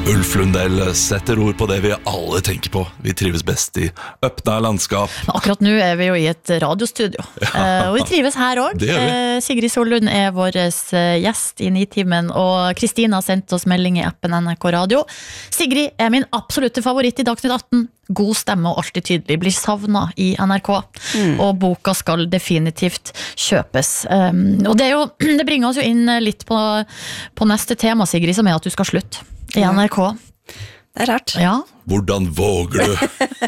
Ulf Lundell setter ord på det vi alle tenker på. Vi trives best i öppna landskap. Akkurat nå vi jo i et radiostudio, og vi trives her også. Sigrid Sollund vår gjest i Nitimen, og Kristina har sendt oss melding i appen NRK Radio. Sigrid min absolutte favoritt i Dagsnytt 18. God stemme og alltid tydelig, blir savnet i NRK, og boka skal definitivt kjøpes. Og det bringer oss jo inn litt på neste tema, Sigrid, som at du skal slutte i NRK. Det rart. Ja. Hvordan våger du?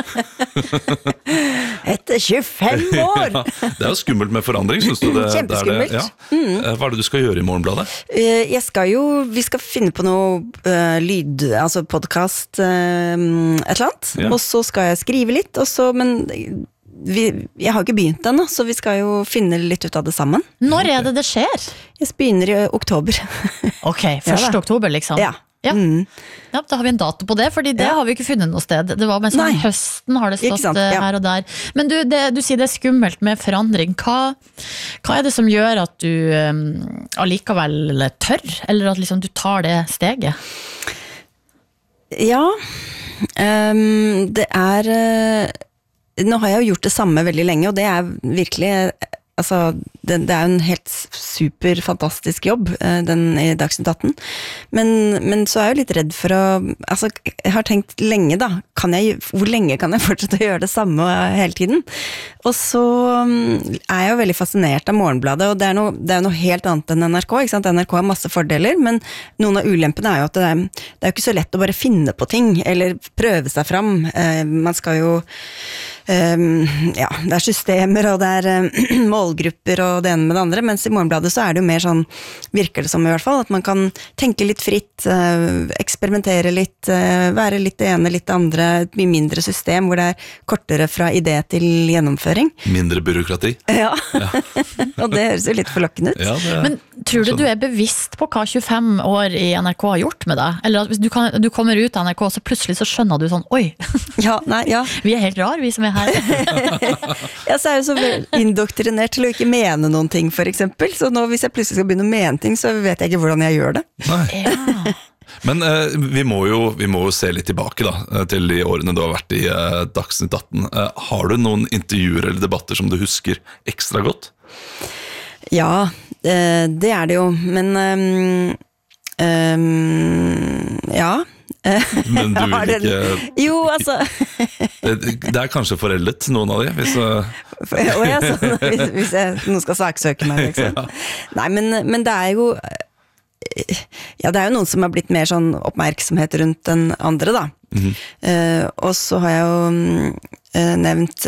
Etter 25 år! Ja, det jo skummelt med forandring, synes du det? Kjempeskummelt. Ja. Hva det du skal gjøre i Morgenbladet? Vi skal finne på noe lyd, altså podcast, et eller annet. Ja. Og så skal jeg skrive litt, men jeg har ikke begynt ennå, så vi skal jo finne litt ut av det sammen. Når det skjer? Jeg begynner i oktober. Ok, 1. oktober liksom? Ja. Ja. Ja, da har vi en dato på det, fordi det har vi ikke funnet noe sted. Det var med sånn høsten har det stått her og der. Men du sier det skummelt med forandring. Hva det som gjør at du allikevel tør, eller at liksom du tar det steget? Ja, det nå har jeg jo gjort det samme veldig lenge, og det virkelig altså, det jo en helt super fantastisk jobb, den i Dagsnytt 18. Men så jeg jo litt redd for å, altså, jeg har tenkt lenge da, hvor lenge kan jeg fortsette å gjøre det samme hele tiden? Og så jeg jo veldig fascinert av Morgenbladet, og det jo noe helt annet enn NRK, ikke sant? NRK har masse fordeler, men noen av ulempene jo at det jo ikke så lett å bare finne på ting, eller prøve seg fram. Man skal jo ja, det systemer og det målgrupper og det ene med det andre, mens i Morgenbladet så det jo mer sånn, virker det som i hvert fall, at man kan tenke litt fritt, eksperimentere litt, være litt det ene, litt det andre, et mye mindre system hvor det kortere fra idé til gjennomføring. Mindre byråkrati. Ja, og det høres jo litt forlokkende ut. Ja, men tror du bevisst på hva 25 år i NRK har gjort med deg? Eller at hvis du kommer ut av NRK, så plutselig så skjønner du sånn, oi, ja, nei, ja. Vi helt rar, vi som her. Ja, så jeg jo så indoktrinert til å ikke mene noen ting, for eksempel. Så nå, hvis jeg plutselig skal begynne å mene ting, så vet jeg ikke hvordan jeg gjør det. Nei. Ja. Men vi må jo se litt tilbake da, til de årene du har vært i Dagsnytt 18. Har du noen intervjuer eller debatter som du husker ekstra godt? Ja, det det jo, men ja. Men du vil ikke... Jo, altså... det kanskje foreldet, noen av de, hvis jeg nå skal saksøke meg, liksom. Ja. Nei, men det jo... Ja, det jo noen som har blitt mer sånn oppmerksomhet rundt den andre, da. Og så har jeg jo nevnt...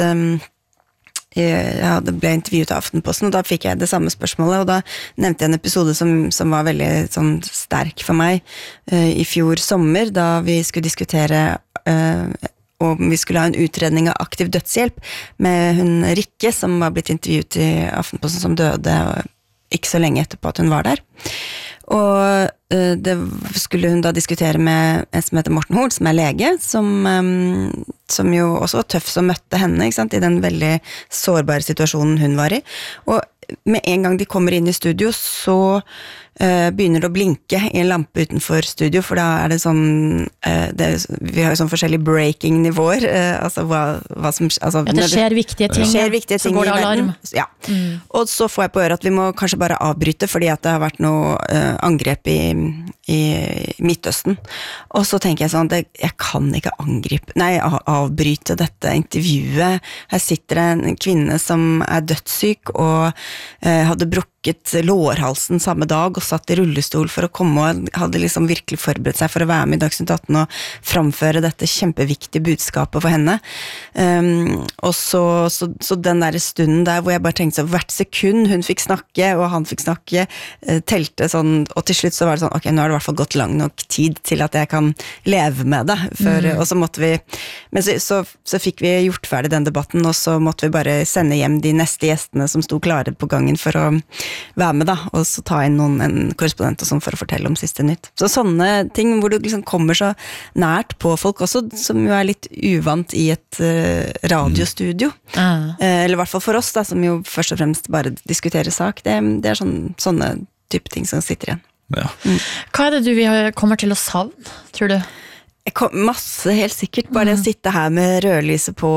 det ble intervjuet av Aftenposten, og da fikk jeg det samme spørsmålet, og da nevnte jeg en episode som var veldig sånn sterk for meg i fjor sommer, da vi skulle diskutere om vi skulle ha en utredning av aktiv dødshjelp med hun Rikke, som var blitt intervjuet i Aftenposten, som døde ikke så lenge etterpå at hun var der. Og det skulle hun da diskutere med en som heter Morten Hoel, som lege, som jo også var tøff som møtte henne, ikke sant, i den veldig sårbare situasjonen hun var i. Og med en gang de kommer inn i studio, så begynner det å blinke i en lampe utenfor studio, for da det sånn, vi har jo sånn forskjellige breaking-nivåer, altså hva som... Altså, det skjer viktige ting, så går det alarm. Ja. Og så får jeg på øret at vi må kanskje bare avbryte, fordi at det har vært noe angrep i Midtøsten. Og så tenker jeg sånn, jeg kan ikke avbryte dette intervjuet. Her sitter en kvinne som dødssyk, og hadde brukket lårhalsen samme dag og satt i rullestol for å komme, og hadde liksom virkelig forberedt seg for å være med i Dagsnytt 18 og framføre dette kjempeviktige budskapet for henne. Og så den der stunden der hvor jeg bare tenkte så hvert sekund hun fikk snakke og han fikk snakke, telte sånn, og til slutt så var det sånn, ok, nå har det i hvert fall gått lang nok tid til at jeg kan leve med det, og så måtte vi, men så fikk vi gjort ferdig den debatten, og så måtte vi bare sende hjem de neste gjestene som sto klare på gangen for å være med da, og så ta inn en korrespondent og sånn for å fortelle om siste nytt. Så sånne ting hvor du liksom kommer så nært på folk også, som jo litt uvant i et radiostudio. Eller i hvert fall for oss da, som jo først og fremst bare diskuterer sak. Det sånne type ting som sitter igjen. Ja. Hva det du kommer til å savne, tror du? Masse, helt sikkert. Bare å sitte her med rødlyset på,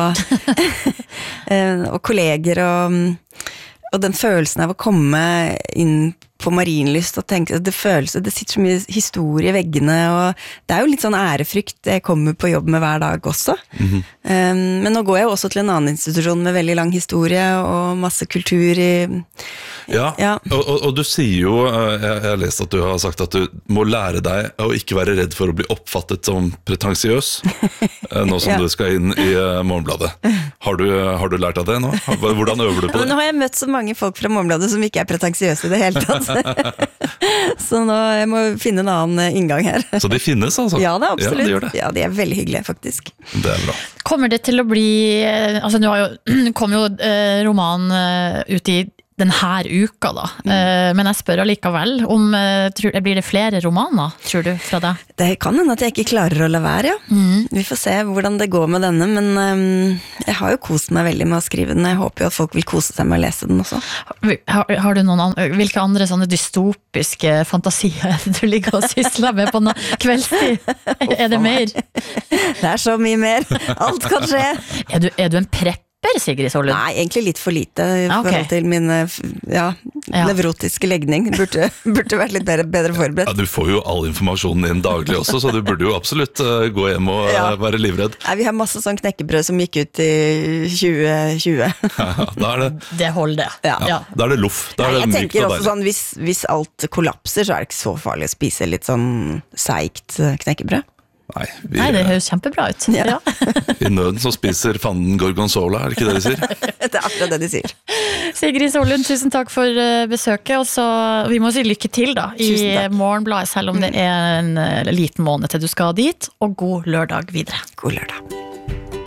og kolleger, og den følelsen av å komme inn på Marienlyst og tenke, det sitter så mye historie i veggene, og det jo litt sånn ærefrykt jeg kommer på jobb med hver dag også. Men nå går jeg jo også til en annen institusjon med veldig lang historie og masse kultur i... Og du sier jo, jeg har lest at du har sagt at du må lære deg å ikke være redd for å bli oppfattet som pretensiøs, nå som du skal inn i Morgenbladet. Har du lært av det nå? Hvordan øver du på det? Nå har jeg møtt så mange folk fra Morgenbladet som ikke pretensiøse i det hele tatt. Så nå jeg må finne en annen inngang her. Så de finnes altså? Ja, det absolutt. Ja, de gjør det. Ja, de veldig hyggelige faktisk. Det bra. Kommer det til å bli, altså nå kom jo romanen ut i den her uka da, men jeg spør allikevel om, blir det flere romaner, tror du, fra deg? Det kan hende at jeg ikke klarer å la være, ja. Vi får se hvordan det går med denne, men jeg har jo kost meg veldig med å skrive den, jeg håper jo at folk vil kose seg med å lese den også. Har du hvilke andre sånne dystopiske fantasier du ligger og sysler med på kveldstid? Det mer? Det så mye mer, alt kan skje. Er du en prepper, Sigrid Sollund? Nei, egentlig litt for lite i forhold til min nevrotiske legning. Burde vært litt bedre forberedt. Ja, du får jo all informasjonen inn daglig også, så du burde jo absolutt gå hjem og være livredd. Nei, vi har masse sånn knekkebrød som gikk ut i 2020. Ja, da det. Det holder det. Ja, da det loff. Jeg tenker også sånn, hvis alt kollapser, så det ikke så farlig å spise litt sånn seigt knekkebrød. Nei, det høres kjempebra ut. Ja. I nøden så spiser fanden gorgonzola, det ikke det de sier? Det akkurat det de sier. Sigrid Sollund, tusen takk for besøket, og så vi må si lykke til da, i Morgenbladet, selv om det en liten måned til du skal dit, og god lørdag videre. God lørdag.